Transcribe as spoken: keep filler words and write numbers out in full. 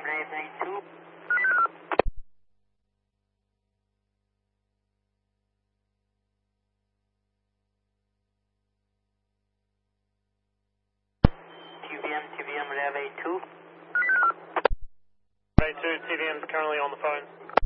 Rev A two. T V M, T V M, Rev A two. A two, T V M is currently on the phone.